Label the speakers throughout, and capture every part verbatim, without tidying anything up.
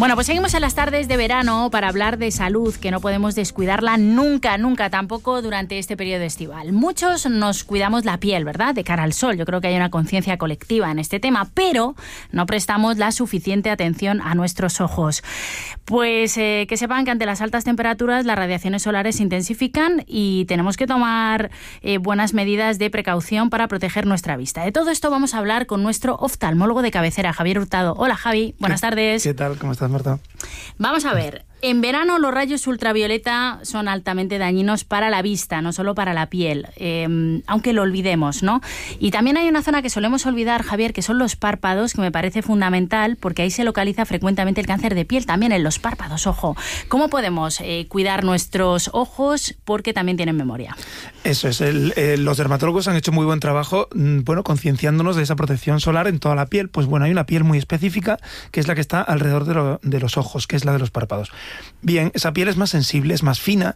Speaker 1: Bueno, pues seguimos en las tardes de verano para hablar de salud, que no podemos descuidarla nunca, nunca, tampoco durante este periodo estival. Muchos nos cuidamos la piel, ¿verdad?, de cara al sol. Yo creo que hay una conciencia colectiva en este tema, pero no prestamos la suficiente atención a nuestros ojos. Pues eh, que sepan que ante las altas temperaturas las radiaciones solares se intensifican y tenemos que tomar eh, buenas medidas de precaución para proteger nuestra vista. De todo esto vamos a hablar con nuestro oftalmólogo de cabecera, Javier Hurtado. Hola, Javi, buenas tardes.
Speaker 2: ¿Qué tal? ¿Cómo estás, Marta?
Speaker 1: Vamos a ver. En verano los rayos ultravioleta son altamente dañinos para la vista, no solo para la piel, eh, aunque lo olvidemos, ¿no? Y también hay una zona que solemos olvidar, Javier, que son los párpados, que me parece fundamental porque ahí se localiza frecuentemente el cáncer de piel, también en los párpados, ojo. ¿Cómo podemos eh, cuidar nuestros ojos? Porque también tienen memoria.
Speaker 2: Eso es, el, eh, los dermatólogos han hecho muy buen trabajo, bueno, concienciándonos de esa protección solar en toda la piel. Pues bueno, hay una piel muy específica que es la que está alrededor de, lo, de los ojos, que es la de los párpados. Bien, esa piel es más sensible, es más fina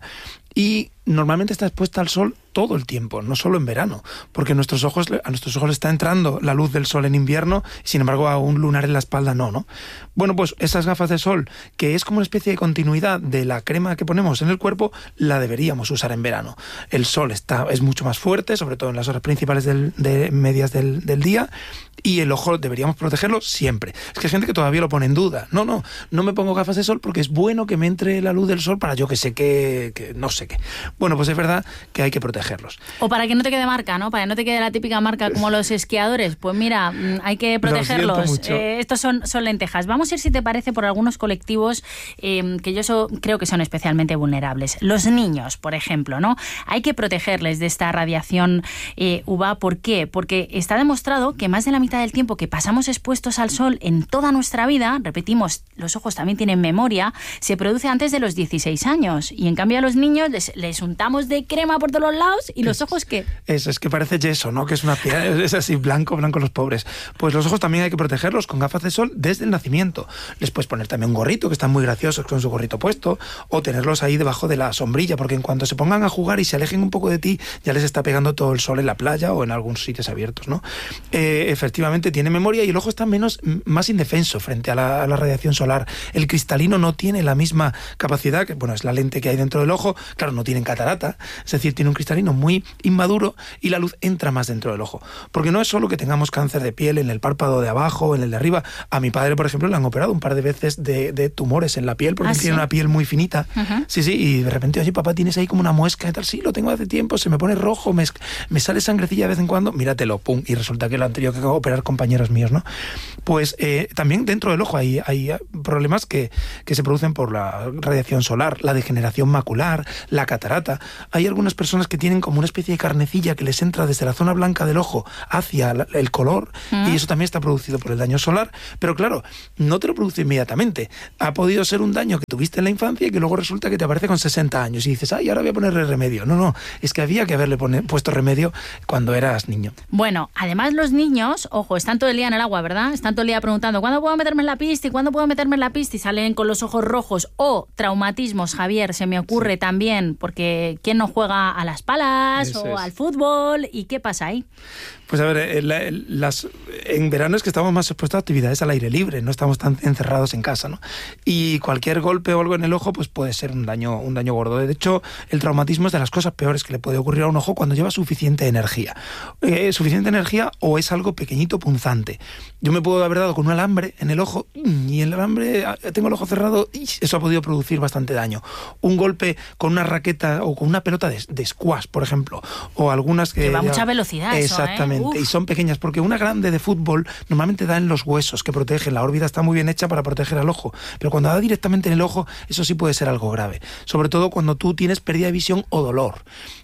Speaker 2: y normalmente está expuesta al sol todo el tiempo, no solo en verano, porque nuestros ojos, a nuestros ojos le está entrando la luz del sol en invierno, y sin embargo a un lunar en la espalda no, ¿no? Bueno, pues esas gafas de sol, que es como una especie de continuidad de la crema que ponemos en el cuerpo, la deberíamos usar en verano. El sol está, es mucho más fuerte, sobre todo en las horas principales del, de medias del, del día, y el ojo deberíamos protegerlo siempre. Es que hay gente que todavía lo pone en duda. No, no, no me pongo gafas de sol porque es bueno que me entre la luz del sol para yo que sé qué, que no sé qué. Bueno, pues es verdad que hay que protegerlos.
Speaker 1: O para que no te quede marca, ¿no? Para que no te quede la típica marca como los esquiadores. Pues mira, hay que protegerlos. Eh, estos son, son lentejas. Vamos a ir, si te parece, por algunos colectivos eh, que yo so, creo que son especialmente vulnerables. Los niños, por ejemplo, ¿no? Hay que protegerles de esta radiación eh, U V A. ¿Por qué? Porque está demostrado que más de la mitad del tiempo que pasamos expuestos al sol en toda nuestra vida, repetimos, los ojos también tienen memoria, se produce antes de los dieciséis años. Y en cambio a los niños les, les untamos de crema por todos los lados y los ojos, ¿qué?
Speaker 2: Eso, es que parece yeso, ¿no? Que es una piedra, es así, blanco, blanco los pobres. Pues los ojos también hay que protegerlos con gafas de sol desde el nacimiento. Les puedes poner también un gorrito, que están muy graciosos con su gorrito puesto, o tenerlos ahí debajo de la sombrilla, porque en cuanto se pongan a jugar y se alejen un poco de ti, ya les está pegando todo el sol en la playa o en algunos sitios abiertos, ¿no? Eh, efectivamente tiene memoria y el ojo está menos, más indefenso frente a la, a la radiación solar. El cristalino no tiene la misma capacidad, que bueno, es la lente que hay dentro del ojo, claro, no tienen catarata, es decir, tiene un cristalino muy inmaduro y la luz entra más dentro del ojo. Porque no es solo que tengamos cáncer de piel en el párpado de abajo, en el de arriba. A mi padre, por ejemplo, le han operado un par de veces de, de tumores en la piel porque ¿Ah, tiene sí? una piel muy finita. Uh-huh. Sí, sí, y de repente, oye, papá, tienes ahí como una muesca y tal. Sí, lo tengo hace tiempo, se me pone rojo, me, me sale sangrecilla de vez en cuando, míratelo, pum, y resulta que lo han tenido que operar compañeros míos, ¿no? Pues eh, también dentro del ojo hay, hay problemas que, que se producen por la radiación solar, la degeneración macular, la catarata. Hay algunas personas que tienen como una especie de carnecilla que les entra desde la zona blanca del ojo hacia la, el color, ¿Mm? y eso también está producido por el daño solar, pero claro, no te lo produce inmediatamente. Ha podido ser un daño que tuviste en la infancia y que luego resulta que te aparece con sesenta años y dices, ay, ahora voy a ponerle remedio. No, no, es que había que haberle pone, puesto remedio cuando eras niño.
Speaker 1: Bueno, además los niños, ojo, están todo el día en el agua, ¿verdad? Están todo el día preguntando, ¿cuándo puedo meterme en la pista? ¿Y cuándo puedo meterme en la pista? Y salen con los ojos rojos. O traumatismos, Javier, se me ocurre sí. también, porque ¿quién no juega a las palas Eso o es. al fútbol? ¿Y qué pasa ahí?
Speaker 2: Pues a ver, la, las, en verano es que estamos más expuestos a actividades al aire libre, no estamos tan encerrados en casa, ¿no? Y cualquier golpe o algo en el ojo pues puede ser un daño, un daño gordo. De hecho, el traumatismo es de las cosas peores que le puede ocurrir a un ojo cuando lleva suficiente energía. Eh, suficiente energía o es algo pequeñito, punzante. Yo me puedo haber dado con un alambre en el ojo y el alambre, tengo el ojo cerrado, y eso ha podido producir bastante daño. Un golpe con una raqueta o con una pelota de, de squash, por ejemplo, o algunas que...
Speaker 1: Que va a mucha velocidad.
Speaker 2: Exactamente.
Speaker 1: Eso, ¿eh?
Speaker 2: Y son pequeñas, porque una grande de fútbol normalmente da en los huesos que protegen. La órbita está muy bien hecha para proteger al ojo, pero cuando da directamente en el ojo, eso sí puede ser algo grave. Sobre todo cuando tú tienes pérdida de visión o dolor.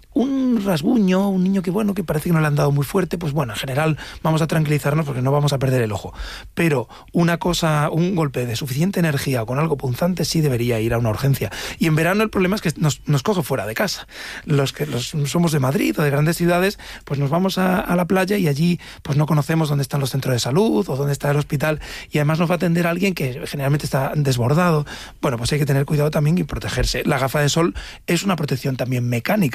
Speaker 2: Un rasguño, un niño que bueno, que parece que no le han dado muy fuerte, pues bueno, en general vamos a tranquilizarnos porque no vamos a perder el ojo. Pero una cosa, un golpe de suficiente energía o con algo punzante sí debería ir a una urgencia. Y en verano el problema es que nos, nos coge fuera de casa. Los que los, somos de Madrid o de grandes ciudades, pues nos vamos a, a la playa y allí pues no conocemos dónde están los centros de salud o dónde está el hospital y además nos va a atender alguien que generalmente está desbordado. Bueno, pues hay que tener cuidado también y protegerse. La gafa de sol es una protección también mecánica,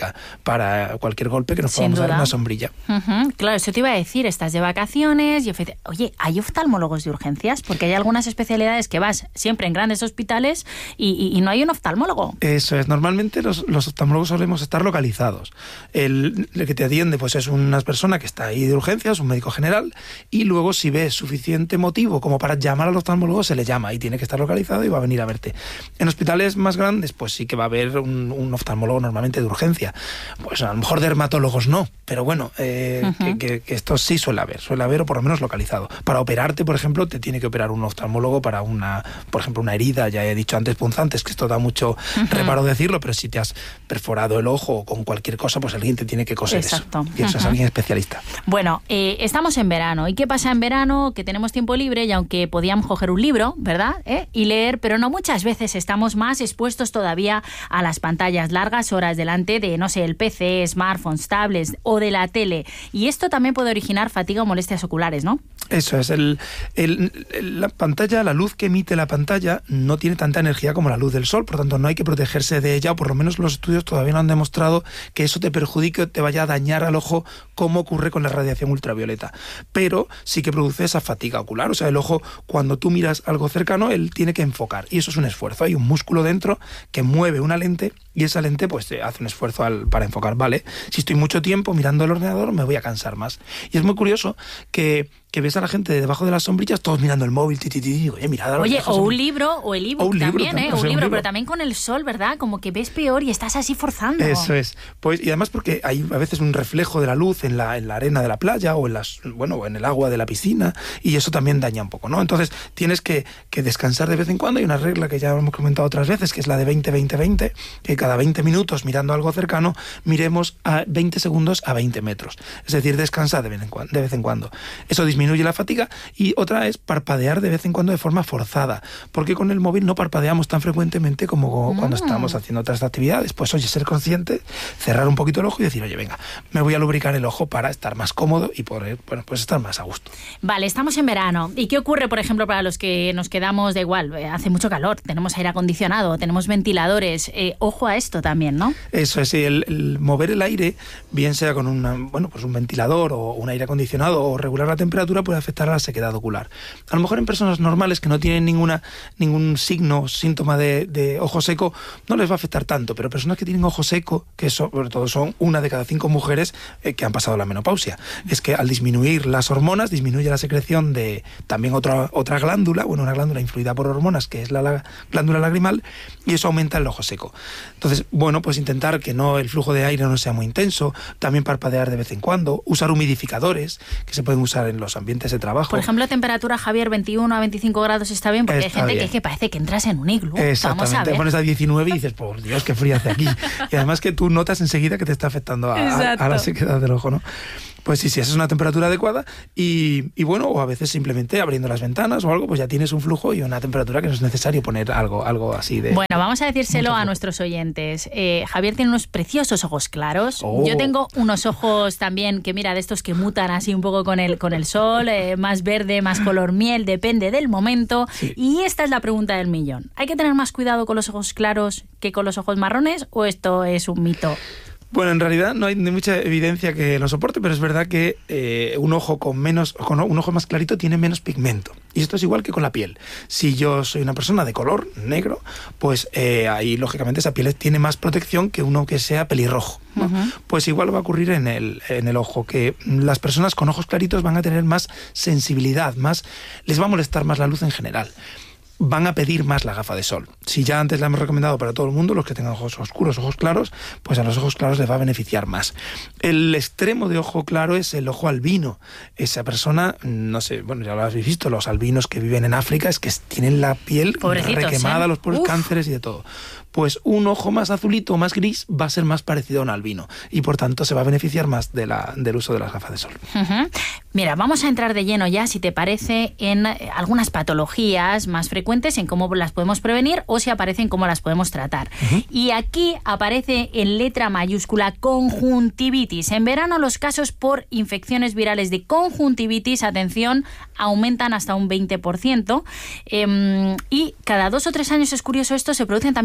Speaker 2: para cualquier golpe que nos
Speaker 1: Sin
Speaker 2: podamos
Speaker 1: duda.
Speaker 2: dar en una sombrilla.
Speaker 1: Uh-huh. Claro, eso te iba a decir, estás de vacaciones y efecti- oye, ¿hay oftalmólogos de urgencias? Porque hay algunas especialidades que vas siempre en grandes hospitales y, y, y no hay un oftalmólogo.
Speaker 2: Eso es, normalmente los, los oftalmólogos solemos estar localizados. El, el que te atiende pues es una persona que está ahí de urgencias, un médico general, y luego si ves suficiente motivo como para llamar al oftalmólogo, se le llama y tiene que estar localizado y va a venir a verte. En hospitales más grandes pues sí que va a haber un, un oftalmólogo normalmente de urgencia. Pues a lo mejor dermatólogos no, pero bueno, eh, uh-huh. que, que, que esto sí suele haber, suele haber o por lo menos localizado. Para operarte, por ejemplo, te tiene que operar un oftalmólogo para una, por ejemplo, una herida, ya he dicho antes punzantes, que esto da mucho uh-huh. reparo decirlo, pero si te has perforado el ojo con cualquier cosa, pues alguien te tiene que coser.
Speaker 1: Exacto.
Speaker 2: Eso. Y eso uh-huh. es alguien especialista.
Speaker 1: Bueno, eh, estamos en verano. ¿Y qué pasa en verano? Que tenemos tiempo libre y aunque podíamos coger un libro, ¿verdad? ¿Eh? Y leer, pero no muchas veces estamos más expuestos todavía a las pantallas largas horas delante de, no sé, el P C, smartphones, tablets o de la tele. Y esto también puede originar fatiga o molestias oculares, ¿no?
Speaker 2: Eso es. El, el, el, la pantalla, la luz que emite la pantalla no tiene tanta energía como la luz del sol, por tanto no hay que protegerse de ella, o por lo menos los estudios todavía no han demostrado que eso te perjudique o te vaya a dañar al ojo como ocurre con la radiación ultravioleta. Pero sí que produce esa fatiga ocular. O sea, el ojo, cuando tú miras algo cercano, él tiene que enfocar. Y eso es un esfuerzo. Hay un músculo dentro que mueve una lente y esa lente pues hace un esfuerzo al, para enfocar. Vale, si estoy mucho tiempo mirando el ordenador me voy a cansar más. Y es muy curioso que, que ves a la gente debajo de las sombrillas todos mirando el móvil, ti, ti, ti, y, oye, mirad a los
Speaker 1: Oye,
Speaker 2: lejos,
Speaker 1: o un
Speaker 2: hombre.
Speaker 1: libro, o el ebook
Speaker 2: un
Speaker 1: también,
Speaker 2: libro,
Speaker 1: ¿eh?
Speaker 2: o sea,
Speaker 1: un
Speaker 2: un
Speaker 1: libro,
Speaker 2: libro.
Speaker 1: pero también con el sol, ¿verdad? Como que ves peor y estás así forzando.
Speaker 2: Eso es. Pues, y además porque hay a veces un reflejo de la luz en la, en la arena de la playa o en las, bueno, en el agua de la piscina, y eso también daña un poco, ¿no? Entonces tienes que, que descansar de vez en cuando. Hay una regla que ya hemos comentado otras veces, que es la de veinte veinte veinte, que cada veinte minutos mirando algo cercano, miremos a veinte segundos a veinte metros. Es decir, descansar de vez en cuando. De vez en cuando. Eso disminuye la fatiga. Y otra es parpadear de vez en cuando de forma forzada, porque con el móvil no parpadeamos tan frecuentemente como mm. cuando estamos haciendo otras actividades. Pues oye, ser consciente, cerrar un poquito el ojo y decir, oye, venga, me voy a lubricar el ojo para estar más cómodo y poder, bueno, pues estar más a gusto.
Speaker 1: Vale, estamos en verano. ¿Y qué ocurre, por ejemplo, para los que nos quedamos de igual? Hace mucho calor, tenemos aire acondicionado, tenemos ventiladores. Eh, ojo a esto también, ¿no?
Speaker 2: Eso es, sí, el, el mover el aire, bien sea con una, bueno, pues un ventilador o un aire acondicionado o regular la temperatura, puede afectar a la sequedad ocular. A lo mejor en personas normales que no tienen ninguna ningún signo, síntoma de, de ojo seco, no les va a afectar tanto, pero personas que tienen ojo seco, que sobre todo son una de cada cinco mujeres eh, que han pasado la menopausia, es que al disminuir las hormonas, disminuye la secreción de también otra, otra glándula, bueno, una glándula influida por hormonas, que es la, la glándula lagrimal, y eso aumenta el ojo seco. Entonces, bueno, pues intentar que no el flujo de aire no sea muy intenso, también parpadear de vez en cuando, usar humidificadores, que se pueden usar en los ambientes de trabajo.
Speaker 1: Por ejemplo, temperatura, Javier, veintiuno a veinticinco grados está bien, porque está hay gente bien. que es que parece que entras en un iglú.
Speaker 2: Exactamente,
Speaker 1: Vamos a ver.
Speaker 2: Te pones a diecinueve y dices, por Dios, qué frío hace aquí. Y además que tú notas enseguida que te está afectando a, a, a la sequedad del ojo, ¿no? Pues sí, sí, esa es una temperatura adecuada y, y bueno, o a veces simplemente abriendo las ventanas o algo, pues ya tienes un flujo y una temperatura que no es necesario poner algo, algo así de...
Speaker 1: Bueno, vamos a decírselo a nuestros oyentes. Eh, Javier tiene unos preciosos ojos claros.
Speaker 2: Oh.
Speaker 1: Yo tengo unos ojos también que, mira, de estos que mutan así un poco con el, con el sol, eh, más verde, más color miel, depende del momento.
Speaker 2: Sí.
Speaker 1: Y esta es la pregunta del millón. ¿Hay que tener más cuidado con los ojos claros que con los ojos marrones o esto es un mito?
Speaker 2: Bueno, en realidad no hay mucha evidencia que lo soporte, pero es verdad que eh, un ojo con menos, con un ojo más clarito tiene menos pigmento. Y esto es igual que con la piel. Si yo soy una persona de color negro, pues eh, ahí lógicamente esa piel tiene más protección que uno que sea pelirrojo, ¿no? Uh-huh. Pues igual va a ocurrir en el, en el ojo, que las personas con ojos claritos van a tener más sensibilidad, más, les va a molestar más la luz en general. Van a pedir más la gafa de sol. Si ya antes la hemos recomendado para todo el mundo, los que tengan ojos oscuros, ojos claros, pues a los ojos claros les va a beneficiar más. El extremo de ojo claro es el ojo albino. Esa persona, no sé, bueno, ya lo habéis visto, los albinos que viven en África, es que tienen la piel requemada, ¿eh? Los pobres cánceres y de todo. Pues un ojo más azulito o más gris va a ser más parecido a un albino y por tanto se va a beneficiar más de la, del uso de las gafas de sol.
Speaker 1: Uh-huh. Mira, vamos a entrar de lleno ya, si te parece, en algunas patologías más frecuentes, en cómo las podemos prevenir o si aparecen, cómo las podemos tratar. Uh-huh. Y aquí aparece en letra mayúscula conjuntivitis. En verano los casos por infecciones virales de conjuntivitis, atención, aumentan hasta un veinte por ciento eh, y cada dos o tres años, es curioso esto, se producen también brotes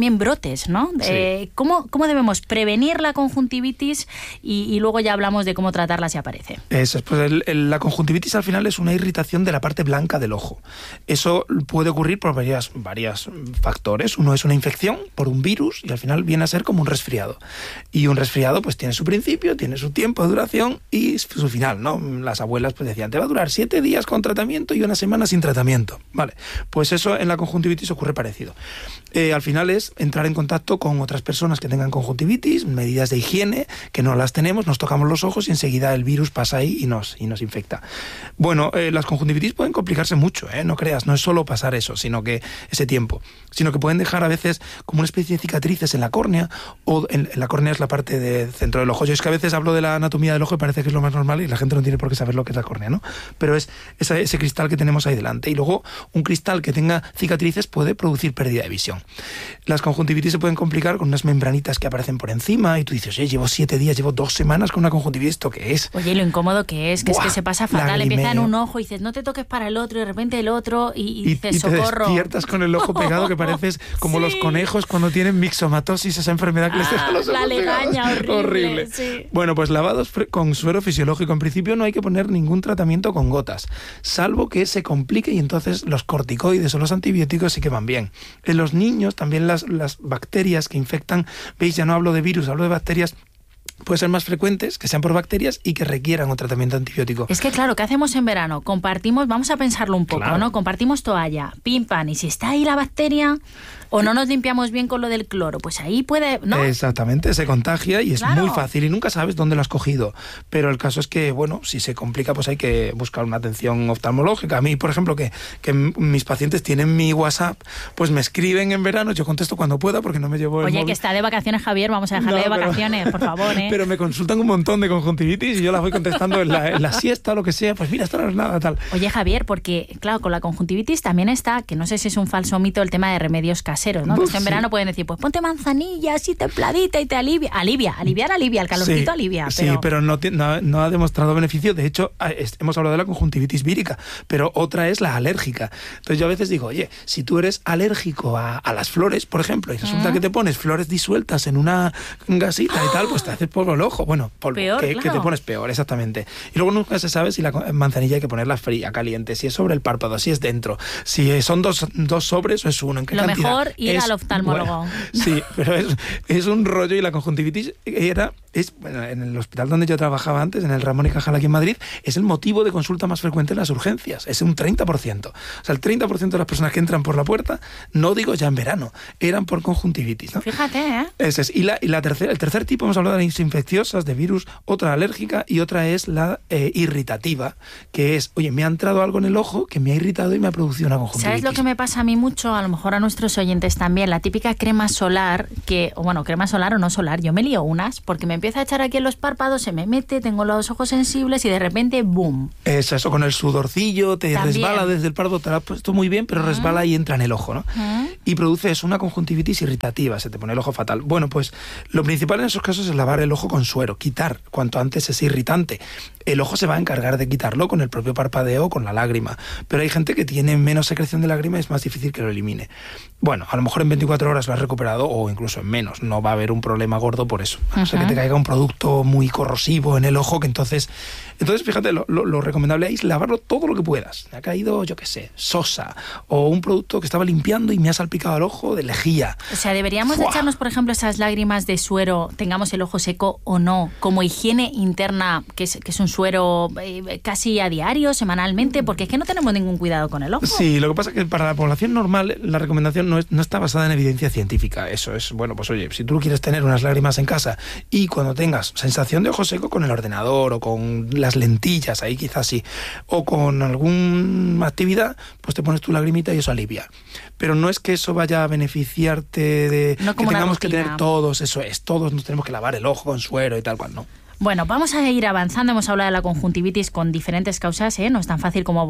Speaker 1: brotes, ¿no?
Speaker 2: Sí.
Speaker 1: Eh, ¿cómo, ¿Cómo debemos prevenir la conjuntivitis y, y luego ya hablamos de cómo tratarla si aparece?
Speaker 2: Eso es, pues el, el, la conjuntivitis al final es una irritación de la parte blanca del ojo. Eso puede ocurrir por varias, varias factores. Uno es una infección por un virus y al final viene a ser como un resfriado. Y un resfriado pues tiene su principio, tiene su tiempo de duración y su final, ¿no? Las abuelas pues decían, te va a durar siete días con tratamiento y una semana sin tratamiento. Vale, pues eso en la conjuntivitis ocurre parecido. Eh, al final es entrar en contacto con otras personas que tengan conjuntivitis, medidas de higiene, que no las tenemos, nos tocamos los ojos y enseguida el virus pasa ahí y nos, y nos infecta. Bueno, eh, las conjuntivitis pueden complicarse mucho, ¿eh? No creas, no es solo pasar eso, sino que ese tiempo, sino que pueden dejar a veces como una especie de cicatrices en la córnea, o en, en la córnea es la parte del centro del ojo. Yo es que a veces hablo de la anatomía del ojo y parece que es lo más normal y la gente no tiene por qué saber lo que es la córnea, ¿no? Pero es esa, ese cristal que tenemos ahí delante. Y luego un cristal que tenga cicatrices puede producir pérdida de visión. Las conjuntivitis se pueden complicar con unas membranitas que aparecen por encima y tú dices, oye, llevo siete días, llevo dos semanas con una conjuntivitis, ¿esto qué es?
Speaker 1: Oye, lo incómodo que es, que Buah, es que se pasa fatal,
Speaker 2: lagrimeo.
Speaker 1: Empieza en un ojo y dices, no te toques para el otro, y de repente el otro, y, y,
Speaker 2: y
Speaker 1: dices,
Speaker 2: y te
Speaker 1: socorro.
Speaker 2: despiertas con el ojo pegado que pareces como
Speaker 1: sí.
Speaker 2: los conejos cuando tienen mixomatosis, esa enfermedad que
Speaker 1: ah,
Speaker 2: les deja los ojos
Speaker 1: la legaña,
Speaker 2: pegados.
Speaker 1: horrible.
Speaker 2: horrible.
Speaker 1: Sí.
Speaker 2: Bueno, pues lavados con suero fisiológico. En principio no hay que poner ningún tratamiento con gotas, salvo que se complique y entonces los corticoides o los antibióticos sí que van bien. En los niños también las, las bacterias que infectan, veis, ya no hablo de virus, hablo de bacterias, pueden ser más frecuentes, que sean por bacterias y que requieran un tratamiento antibiótico.
Speaker 1: Es que claro, ¿qué hacemos en verano? Compartimos, vamos a pensarlo un poco,
Speaker 2: claro.
Speaker 1: ¿no? Compartimos toalla, pim, pam, y si está ahí la bacteria o no nos limpiamos bien con lo del cloro, pues ahí puede, ¿no?
Speaker 2: Exactamente, se contagia y es
Speaker 1: claro.
Speaker 2: muy fácil y nunca sabes dónde lo has cogido. Pero el caso es que, bueno, si se complica, pues hay que buscar una atención oftalmológica. A mí, por ejemplo, que, que mis pacientes tienen mi WhatsApp, pues me escriben en verano, yo contesto cuando pueda porque no me llevo el
Speaker 1: Oye,
Speaker 2: móvil.
Speaker 1: Que está de vacaciones, Javier, vamos a dejarle no, de vacaciones,
Speaker 2: pero,
Speaker 1: por favor, ¿eh?
Speaker 2: Pero me consultan un montón de conjuntivitis y yo las voy contestando en la, en la siesta o lo que sea, pues mira, esto no es nada, tal.
Speaker 1: Oye, Javier, porque, claro, con la conjuntivitis también está, que no sé si es un falso mito, el tema de remedios caseros, ¿no?
Speaker 2: Uf,
Speaker 1: que en
Speaker 2: sí.
Speaker 1: verano pueden decir, pues ponte manzanilla así templadita y te alivia. Alivia, aliviar alivia, el calorcito
Speaker 2: sí,
Speaker 1: alivia.
Speaker 2: Pero... Sí, pero no, no, no ha demostrado beneficio. De hecho, hemos hablado de la conjuntivitis vírica, pero otra es la alérgica. Entonces yo a veces digo, oye, si tú eres alérgico a, a las flores, por ejemplo, y resulta ¿Mm? que te pones flores disueltas en una gasita y tal, pues te haces polvo el ojo. Bueno, polvo,
Speaker 1: peor,
Speaker 2: que,
Speaker 1: claro.
Speaker 2: que te pones peor, exactamente. Y luego nunca se sabe si la manzanilla hay que ponerla fría, caliente, si es sobre el párpado, si es dentro, si son dos, dos sobres o es uno, en qué
Speaker 1: Lo
Speaker 2: cantidad.
Speaker 1: mejor ir
Speaker 2: es,
Speaker 1: al oftalmólogo.
Speaker 2: Bueno, sí, pero es, es un rollo y la conjuntivitis era, es, bueno, en el hospital donde yo trabajaba antes, en el Ramón y Cajal aquí en Madrid, es el motivo de consulta más frecuente en las urgencias, es un treinta por ciento. O sea, el treinta por ciento de las personas que entran por la puerta, no digo ya en verano, eran por conjuntivitis, ¿no?
Speaker 1: Fíjate, ¿eh?
Speaker 2: Ese es. Y, la, y la tercera, el tercer tipo, hemos hablado de las infecciosas, de virus, otra alérgica y otra es la eh, irritativa, que es, oye, me ha entrado algo en el ojo que me ha irritado y me ha producido una conjuntivitis.
Speaker 1: ¿Sabes lo que me pasa a mí mucho? A lo mejor a nuestros oyentes también, la típica crema solar, que, bueno, crema solar o no solar, yo me lío unas, porque me empieza a echar aquí en los párpados, se me mete, tengo los ojos sensibles y de repente, ¡boom!
Speaker 2: Es eso, con el sudorcillo, te también resbala desde el párpado, te lo has puesto muy bien, pero uh-huh. resbala y entra en el ojo, ¿no? Uh-huh. Y produces una conjuntivitis irritativa, se te pone el ojo fatal. Bueno, pues lo principal en esos casos es lavar el ojo con suero, quitar cuanto antes ese irritante. El ojo se va a encargar de quitarlo con el propio parpadeo, con la lágrima, pero hay gente que tiene menos secreción de lágrima y es más difícil que lo elimine. Bueno, a lo mejor en veinticuatro horas lo has recuperado o incluso en menos, no va a haber un problema gordo por eso. A no ser que te caiga un producto muy corrosivo en el ojo, que entonces, entonces fíjate, lo, lo, lo recomendable es lavarlo todo lo que puedas. Me ha caído, yo qué sé, sosa o un producto que estaba limpiando y me ha salpicado el ojo de lejía.
Speaker 1: O sea, deberíamos de echarnos, por ejemplo, esas lágrimas de suero, tengamos el ojo seco o no, como higiene interna, que es, que es un suero eh, casi a diario, semanalmente, porque es que no tenemos ningún cuidado con el ojo.
Speaker 2: Sí, lo que pasa es que para la población normal la recomendación no, es, no está basada en evidencia científica. Eso es, bueno, pues oye, si tú quieres tener unas lágrimas en casa y cuando tengas sensación de ojo seco con el ordenador o con las lentillas, ahí quizás sí, o con alguna actividad, pues te pones tu lagrimita y eso alivia. Pero no es que eso vaya a beneficiarte de
Speaker 1: no
Speaker 2: que tengamos que tener todos, eso es, todos nos tenemos que lavar el ojo con suero y tal cual, no.
Speaker 1: Bueno, vamos a ir avanzando. Hemos hablado de la conjuntivitis con diferentes causas, ¿eh? No es tan fácil como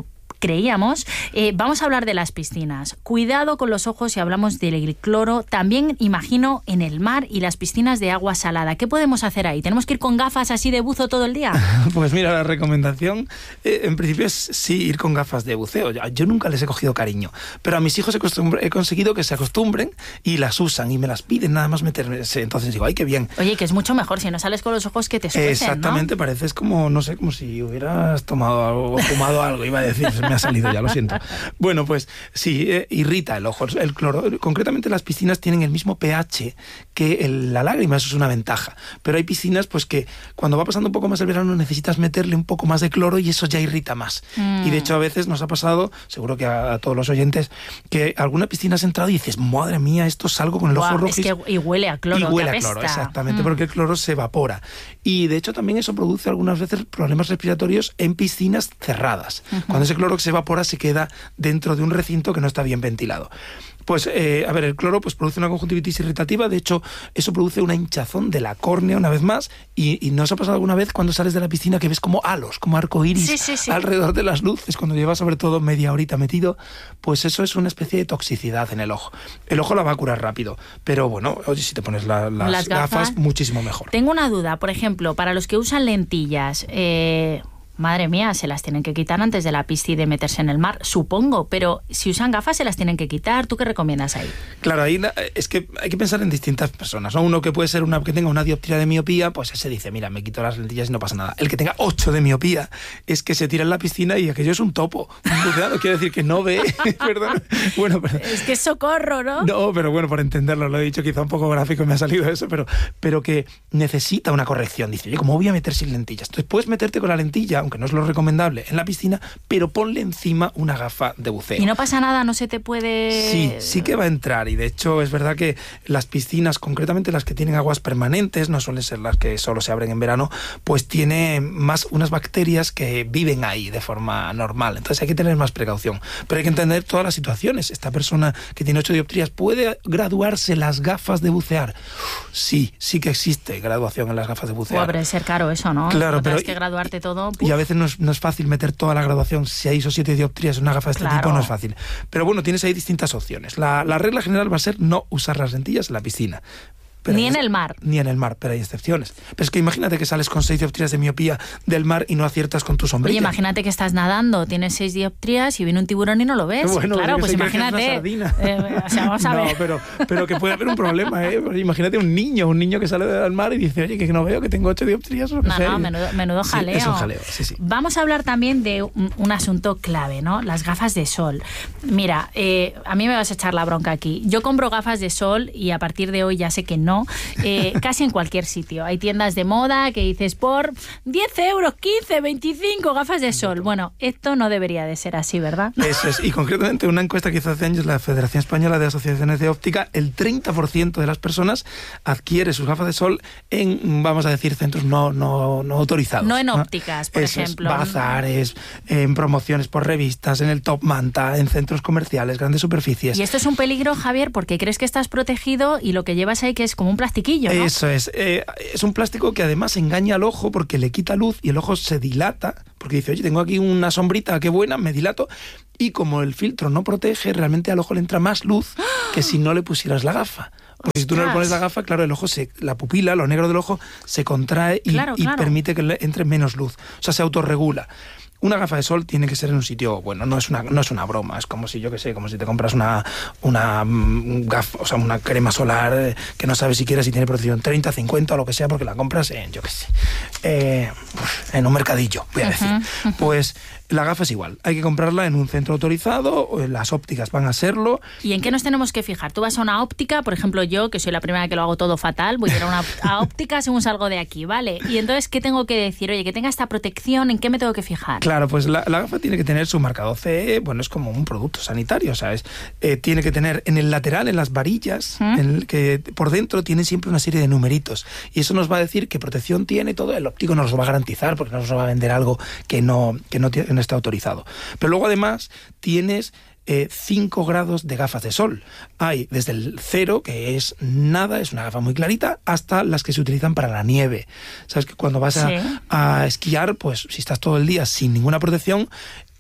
Speaker 1: creíamos. Eh, vamos a hablar de las piscinas. Cuidado con los ojos si hablamos del cloro. También imagino en el mar y las piscinas de agua salada. ¿Qué podemos hacer ahí? ¿Tenemos que ir con gafas así de buzo todo el día?
Speaker 2: Pues mira, la recomendación eh, en principio es sí ir con gafas de buceo. Yo nunca les he cogido cariño, pero a mis hijos he, he conseguido que se acostumbren y las usan y me las piden nada más meterse. Entonces digo, ay, qué bien.
Speaker 1: Oye, que es mucho mejor si no sales con los ojos que te suelten,
Speaker 2: exactamente,
Speaker 1: ¿no?
Speaker 2: Pareces como, no sé, como si hubieras tomado algo, fumado algo, iba a decir, se me ha salido ya, lo siento. Bueno, pues sí, eh, irrita el ojo. El cloro, concretamente las piscinas tienen el mismo pH que el, la lágrima, eso es una ventaja. Pero hay piscinas pues que cuando va pasando un poco más el verano necesitas meterle un poco más de cloro y eso ya irrita más. Mm. Y de hecho a veces nos ha pasado, seguro que a, a todos los oyentes, que alguna piscina has entrado y dices, madre mía, esto salgo con el
Speaker 1: wow,
Speaker 2: ojo rojo.
Speaker 1: Es que y huele a cloro.
Speaker 2: Y huele a cloro, exactamente, mm. porque el cloro se evapora. Y de hecho también eso produce algunas veces problemas respiratorios en piscinas cerradas. Uh-huh. Cuando ese cloro que se evapora se queda dentro de un recinto que no está bien ventilado. Pues, eh, a ver, el cloro pues, produce una conjuntivitis irritativa, de hecho, eso produce una hinchazón de la córnea una vez más, y, y ¿no os ha pasado alguna vez cuando sales de la piscina que ves como halos, como arcoíris
Speaker 1: sí, sí, sí.
Speaker 2: alrededor de las luces, cuando llevas sobre todo media horita metido? Pues eso es una especie de toxicidad en el ojo. El ojo la va a curar rápido, pero bueno, oye, si te pones la, las, las gafas, gafas, muchísimo mejor.
Speaker 1: Tengo una duda, por ejemplo, para los que usan lentillas, eh... madre mía, se las tienen que quitar antes de la piscina y de meterse en el mar, supongo, pero si usan gafas se las tienen que quitar. ¿Tú qué recomiendas ahí?
Speaker 2: Claro, ahí es que hay que pensar en distintas personas, ¿no? Uno que puede ser una que tenga una dioptría de miopía, pues ese dice, mira, me quito las lentillas y no pasa nada. El que tenga ocho de miopía es que se tira en la piscina y aquello es un topo. Cuidado, quiere decir que no ve, ¿verdad? Bueno, pero,
Speaker 1: es que es socorro, ¿no?
Speaker 2: No, pero bueno, por entenderlo, lo he dicho quizá un poco gráfico, me ha salido eso, pero, pero que necesita una corrección. Dice, oye, ¿cómo voy a meter sin lentillas? Entonces puedes meterte con la lentilla, aunque no es lo recomendable, en la piscina, pero ponle encima una gafa de buceo.
Speaker 1: Y no pasa nada, no se te puede...
Speaker 2: Sí, sí que va a entrar, y de hecho es verdad que las piscinas, concretamente las que tienen aguas permanentes, no suelen ser las que solo se abren en verano, pues tiene más unas bacterias que viven ahí de forma normal, entonces hay que tener más precaución, pero hay que entender todas las situaciones. Esta persona que tiene ocho dioptrías, ¿puede graduarse las gafas de bucear? Sí, sí que existe graduación en las gafas de bucear.
Speaker 1: Puede ser caro eso, ¿no?
Speaker 2: Claro, pero...
Speaker 1: Tienes que graduarte todo...
Speaker 2: Uf. Y a veces no es, no es fácil meter toda la graduación. Si hay esos siete dioptrías en una gafa de este
Speaker 1: claro.
Speaker 2: tipo, no es fácil. Pero bueno, tienes ahí distintas opciones. La, la regla general va a ser no usar las lentillas en la piscina.
Speaker 1: Pero ni en el mar.
Speaker 2: Ni en el mar, pero hay excepciones. Pero es que imagínate que sales con seis dioptrías de miopía del mar y no aciertas con tu sombrilla.
Speaker 1: Oye, imagínate que estás nadando, tienes seis dioptrías y viene un tiburón y no lo ves.
Speaker 2: Bueno,
Speaker 1: claro, pues imagínate. Eh, o sea, vamos a ver.
Speaker 2: No, pero, pero que puede haber un problema, ¿eh? Imagínate un niño, un niño que sale del mar y dice, oye, que no veo, que tengo ocho dioptrías. O lo que
Speaker 1: no,
Speaker 2: sea.
Speaker 1: no, menudo, menudo jaleo.
Speaker 2: Sí, es un jaleo, sí, sí.
Speaker 1: Vamos a hablar también de un, un asunto clave, ¿no? Las gafas de sol. Mira, eh, a mí me vas a echar la bronca aquí. Yo compro gafas de sol y a partir de hoy ya sé que no. Eh, casi en cualquier sitio. Hay tiendas de moda que dices por diez euros, quince, veinticinco gafas de sol. Bueno, esto no debería de ser así, ¿verdad?
Speaker 2: Eso es. Y concretamente una encuesta que hizo hace años la Federación Española de Asociaciones de Óptica, el treinta por ciento de las personas adquiere sus gafas de sol en, vamos a decir, centros no, no, no autorizados.
Speaker 1: No en ópticas, ¿no? Por
Speaker 2: Eso
Speaker 1: ejemplo.
Speaker 2: Es, bazares, en promociones por revistas, en el Top Manta, en centros comerciales, grandes superficies.
Speaker 1: Y esto es un peligro, Javier, porque crees que estás protegido y lo que llevas ahí que es como un plastiquillo, ¿no?
Speaker 2: Eso es. Eh, es un plástico que además engaña al ojo porque le quita luz y el ojo se dilata porque dice, oye, tengo aquí una sombrita, qué buena, me dilato. Y como el filtro no protege, realmente al ojo le entra más luz que si no le pusieras la gafa. Porque si tú no le pones la gafa, claro, el ojo, se, la pupila, lo negro del ojo, se contrae y,
Speaker 1: claro, claro.
Speaker 2: y permite que le entre menos luz. O sea, se autorregula. Una gafa de sol tiene que ser en un sitio, bueno, no es una, no es una broma, es como si, yo qué sé, como si te compras una, una gafa, o sea, una crema solar que no sabes siquiera si tiene protección treinta, cincuenta o lo que sea, porque la compras en, yo qué sé, eh, en un mercadillo, voy a decir. Uh-huh, uh-huh. Pues la gafa es igual, hay que comprarla en un centro autorizado, las ópticas van a serlo.
Speaker 1: ¿Y en qué nos tenemos que fijar? Tú vas a una óptica, por ejemplo yo, que soy la primera que lo hago todo fatal, voy a ir a una a óptica según salgo de aquí, ¿vale? Y entonces, ¿qué tengo que decir? Oye, que tenga esta protección, ¿en qué me tengo que fijar?
Speaker 2: Claro, pues la, la gafa tiene que tener su marcado C E, bueno, es como un producto sanitario, ¿sabes? Eh, tiene que tener en el lateral, en las varillas, ¿Mm? en el que por dentro tiene siempre una serie de numeritos, y eso nos va a decir qué protección tiene todo. El óptico nos lo va a garantizar, porque no nos va a vender algo que no, que no, tiene, que no está autorizado. Pero luego además tienes eh, cinco grados de gafas de sol. Hay desde el cero, que es nada, es una gafa muy clarita, hasta las que se utilizan para la nieve. Sabes que cuando vas a, sí. a esquiar, pues si estás todo el día sin ninguna protección,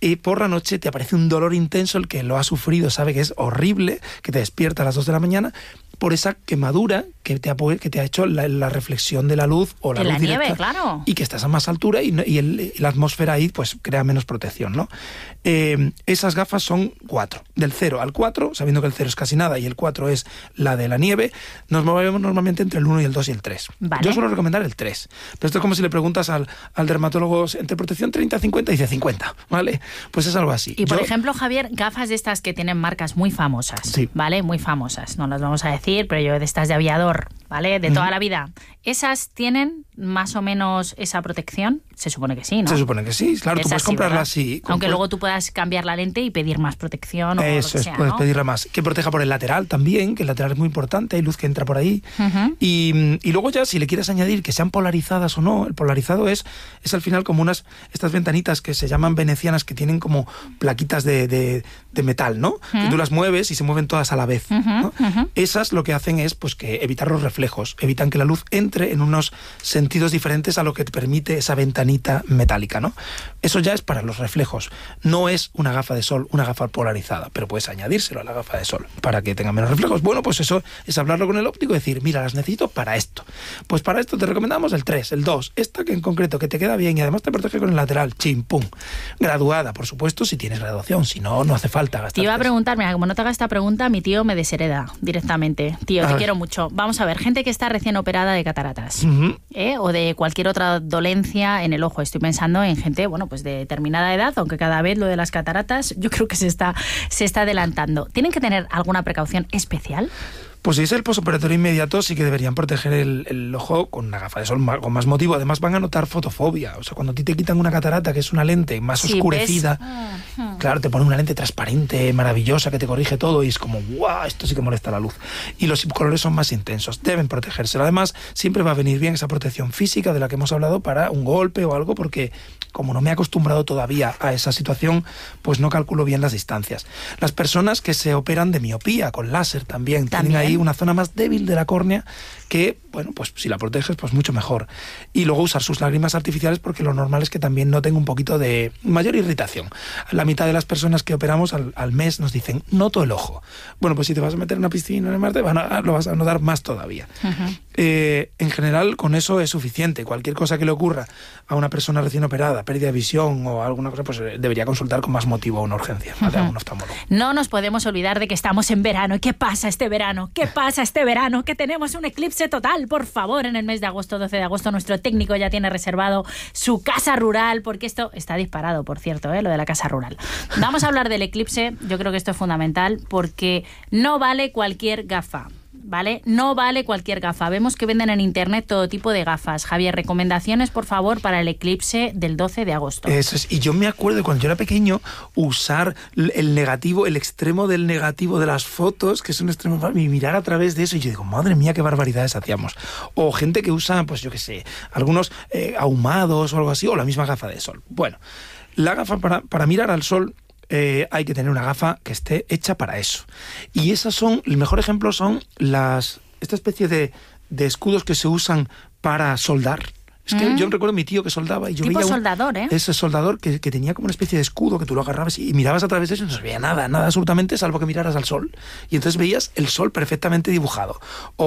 Speaker 2: y por la noche te aparece un dolor intenso, el que lo ha sufrido sabe que es horrible, que te despierta a las dos de la mañana, por esa quemadura que te ha, que te ha hecho la, la reflexión de la luz o la
Speaker 1: en
Speaker 2: luz
Speaker 1: la
Speaker 2: directa,
Speaker 1: nieve, claro.
Speaker 2: Y que estás a más altura y, y, el, y la atmósfera ahí pues crea menos protección, ¿no? Eh, esas gafas son cuatro. Del cero al cuatro, sabiendo que el cero es casi nada y el cuatro es la de la nieve, nos movemos normalmente entre el uno y el dos y el tres.
Speaker 1: Vale.
Speaker 2: Yo suelo recomendar el tres. Pero esto es como si le preguntas al, al dermatólogo entre protección treinta a cincuenta y dice cincuenta, ¿vale? Pues es algo así.
Speaker 1: Y por
Speaker 2: Yo,
Speaker 1: ejemplo, Javier, gafas de estas que tienen marcas muy famosas,
Speaker 2: sí.
Speaker 1: ¿vale? Muy famosas, no las vamos a decir, pero yo de estas de aviador, ¿vale? De toda uh-huh. la vida. ¿Esas tienen más o menos esa protección? Se supone que sí, ¿no?
Speaker 2: Se supone que sí, claro,
Speaker 1: es
Speaker 2: tú puedes
Speaker 1: así,
Speaker 2: comprarla así.
Speaker 1: Aunque
Speaker 2: puedes...
Speaker 1: luego tú puedas cambiar la lente y pedir más protección o
Speaker 2: Eso
Speaker 1: lo que
Speaker 2: es,
Speaker 1: sea,
Speaker 2: puedes
Speaker 1: ¿no?
Speaker 2: pedirla más. Que proteja por el lateral también, que el lateral es muy importante, hay luz que entra por ahí.
Speaker 1: Uh-huh.
Speaker 2: Y, y luego ya, si le quieres añadir que sean polarizadas o no, el polarizado es, es al final como unas, estas ventanitas que se llaman venecianas, que tienen como plaquitas de, de, de metal, ¿no? Uh-huh. Que tú las mueves y se mueven todas a la vez,
Speaker 1: uh-huh.
Speaker 2: ¿no?
Speaker 1: Uh-huh.
Speaker 2: Esas lo que hacen es pues que evitar los reflejos, evitan que la luz entre en unos sentidos diferentes a lo que te permite esa ventanita metálica, ¿no? Eso ya es para los reflejos. No es una gafa de sol, una gafa polarizada, pero puedes añadírselo a la gafa de sol para que tenga menos reflejos. Bueno, pues eso es hablarlo con el óptico y decir, mira, las necesito para esto. Pues para esto te recomendamos el tres, el dos, esta que en concreto que te queda bien y además te protege con el lateral, chim, pum. Graduada, por supuesto, si tienes graduación, si no, no hace falta gastar.
Speaker 1: Te iba a preguntar, mira, como no te haga esta pregunta, mi tío me deshereda directamente. Tío,
Speaker 2: a
Speaker 1: te
Speaker 2: ver.
Speaker 1: quiero mucho. Vamos a ver, gente que está recién operada de cataratas,
Speaker 2: Uh-huh.
Speaker 1: ¿eh? O de cualquier otra dolencia en el ojo. Estoy pensando en gente, bueno, pues de determinada edad, aunque cada vez lo de las cataratas yo creo que se está, se está adelantando. ¿Tienen que tener alguna precaución especial?
Speaker 2: Pues si es el posoperatorio inmediato, sí que deberían proteger el, el ojo con una gafa de sol más, con más motivo. Además van a notar fotofobia. O sea, cuando a ti te quitan una catarata, que es una lente más
Speaker 1: sí,
Speaker 2: oscurecida,
Speaker 1: uh-huh.
Speaker 2: claro, te ponen una lente transparente, maravillosa, que te corrige todo y es como, ¡guau! Esto sí que molesta la luz. Y los colores son más intensos. Deben protegérselo. Además, siempre va a venir bien esa protección física de la que hemos hablado para un golpe o algo, porque como no me he acostumbrado todavía a esa situación, pues no calculo bien las distancias. Las personas que se operan de miopía con láser también,
Speaker 1: ¿También?
Speaker 2: tienen ahí una zona más débil de la córnea que, bueno, pues si la proteges, pues mucho mejor. Y luego usar sus lágrimas artificiales, porque lo normal es que también noten un poquito de mayor irritación. La mitad de las personas que operamos al, al mes nos dicen, noto el ojo. Bueno, pues si te vas a meter en una piscina en el mar, te van a, lo vas a notar más todavía. Uh-huh. Eh, en general, con eso es suficiente. Cualquier cosa que le ocurra a una persona recién operada, pérdida de visión o alguna cosa, pues debería consultar con más motivo a una urgencia, ¿vale? Uh-huh. A un oftalmólogo.
Speaker 1: No nos podemos olvidar de que estamos en verano. ¿Y qué pasa este verano? ¿Qué pasa este verano? Que tenemos un eclipse total, por favor, en el mes de agosto, doce de agosto. Nuestro técnico ya tiene reservado su casa rural, porque esto está disparado, por cierto, ¿eh? Lo de la casa rural. Vamos a hablar del eclipse. Yo creo que esto es fundamental, porque no vale cualquier gafa. ¿Vale? No vale cualquier gafa. Vemos que venden en internet todo tipo de gafas. Javier, recomendaciones, por favor, para el eclipse del doce de agosto.
Speaker 2: Eso es. Y yo me acuerdo cuando yo era pequeño usar el negativo, el extremo del negativo de las fotos, que es un extremo, y mirar a través de eso. Y yo digo, madre mía, qué barbaridades hacíamos. O gente que usa, pues yo qué sé, algunos eh, ahumados o algo así, o la misma gafa de sol. Bueno, la gafa para, para mirar al sol, Eh, hay que tener una gafa que esté hecha para eso. Y esas son, el mejor ejemplo son las esta especie de, de escudos que se usan para soldar. Es que mm. yo recuerdo a mi tío que soldaba y yo
Speaker 1: tipo
Speaker 2: veía un,
Speaker 1: soldador, ¿eh?
Speaker 2: ese soldador que, que tenía como una especie de escudo que tú lo agarrabas y, y mirabas a través de eso y no se veía nada, nada absolutamente, salvo que miraras al sol. Y entonces veías el sol perfectamente dibujado. O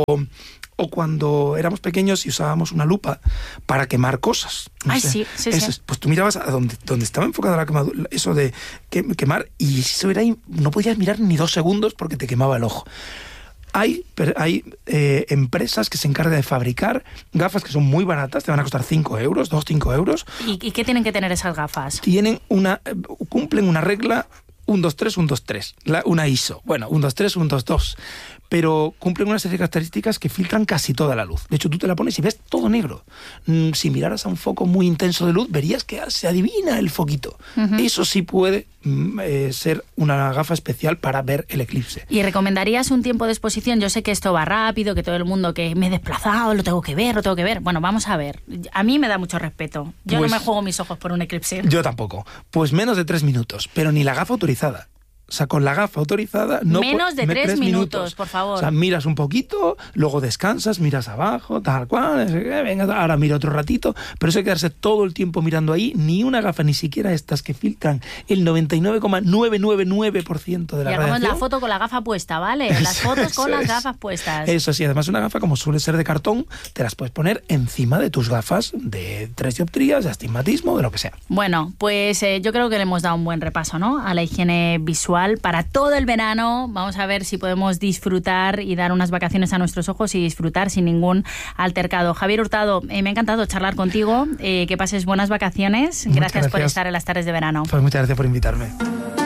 Speaker 2: O cuando éramos pequeños y usábamos una lupa para quemar cosas. No
Speaker 1: Ay,
Speaker 2: sé,
Speaker 1: sí, sí,
Speaker 2: eso,
Speaker 1: sí.
Speaker 2: Pues tú mirabas a donde, donde estaba enfocada la quemadura, eso de que, quemar, y eso era, no podías mirar ni dos segundos porque te quemaba el ojo. Hay, hay eh, empresas que se encargan de fabricar gafas que son muy baratas, te van a costar cinco euros, dos, cinco euros.
Speaker 1: ¿Y, ¿Y qué tienen que tener esas gafas?
Speaker 2: Tienen una, cumplen una regla uno, dos, tres, uno, dos, tres, la, una I S O. Bueno, uno, dos, tres, uno, dos, dos. Pero cumplen una serie de características que filtran casi toda la luz. De hecho, tú te la pones y ves todo negro. Mm, si miraras a un foco muy intenso de luz, verías que se adivina el foquito. Uh-huh. Eso sí puede mm, eh, ser una gafa especial para ver el eclipse.
Speaker 1: ¿Y recomendarías un tiempo de exposición? Yo sé que esto va rápido, que todo el mundo que me he desplazado, lo tengo que ver, lo tengo que ver. Bueno, vamos a ver. A mí me da mucho respeto. Yo pues, no me juego mis ojos por un eclipse.
Speaker 2: Yo tampoco. Pues menos de tres minutos, pero ni la gafa autorizada. O sea, con la gafa autorizada... No
Speaker 1: Menos de tres, tres minutos, minutos, por favor.
Speaker 2: O sea, miras un poquito, luego descansas, miras abajo, tal cual, venga, ahora mira otro ratito, pero eso hay que quedarse todo el tiempo mirando ahí, ni una gafa, ni siquiera estas que filtran el noventa y nueve coma novecientos noventa y nueve por ciento de la
Speaker 1: y
Speaker 2: radiación.
Speaker 1: Y hagamos la foto con la gafa puesta, ¿vale? Las
Speaker 2: eso,
Speaker 1: fotos con las
Speaker 2: es.
Speaker 1: gafas puestas.
Speaker 2: Eso sí, además una gafa, como suele ser de cartón, te las puedes poner encima de tus gafas de tres dioptrías, de astigmatismo, de lo que sea.
Speaker 1: Bueno, pues eh, yo creo que le hemos dado un buen repaso, ¿no?, a la higiene visual para todo el verano. Vamos a ver si podemos disfrutar y dar unas vacaciones a nuestros ojos y disfrutar sin ningún altercado. Javier Hurtado, eh, me ha encantado charlar contigo. Eh, que pases buenas vacaciones. Gracias, gracias por estar en las tardes de verano.
Speaker 2: Pues muchas gracias por invitarme.